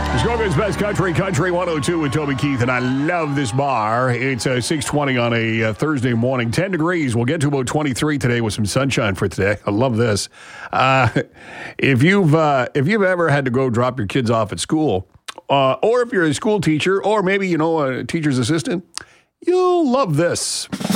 Chicago's best country 102 with Toby Keith, and I love this bar. It's 6:20 on a Thursday morning, 10 degrees. We'll get to about 23 today with some sunshine for today. I love this. If you've ever had to go drop your kids off at school, or if you're a school teacher, or maybe a teacher's assistant, you'll love this.